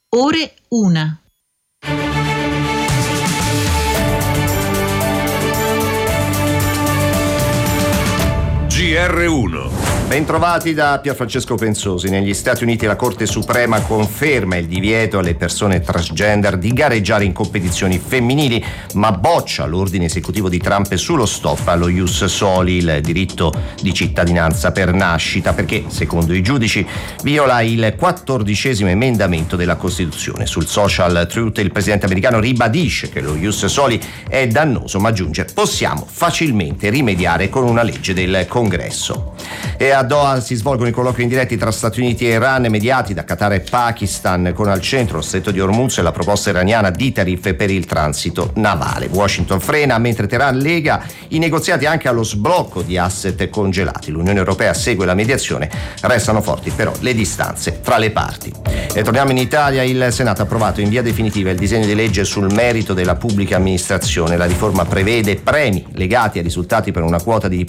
ore 1. GR1. Bentrovati da Pierfrancesco Pensosi. Negli Stati Uniti la Corte Suprema conferma il divieto alle persone transgender di gareggiare in competizioni femminili, ma boccia l'ordine esecutivo di Trump sullo stop allo ius soli, il diritto di cittadinanza per nascita, perché, secondo i giudici, viola il 14° emendamento della Costituzione. Sul social Truth il presidente americano ribadisce che lo ius soli è dannoso, ma aggiunge: possiamo facilmente rimediare con una legge del Congresso. E a Doha si svolgono i colloqui indiretti tra Stati Uniti e Iran, mediati da Qatar e Pakistan, con al centro lo stretto di Hormuz e la proposta iraniana di tariffe per il transito navale. Washington frena, mentre Teheran lega i negoziati anche allo sblocco di asset congelati. L'Unione Europea segue la mediazione, restano forti però le distanze tra le parti. E torniamo in Italia. Il Senato ha approvato in via definitiva il disegno di legge sul merito della pubblica amministrazione. La riforma prevede premi legati a risultati per una quota di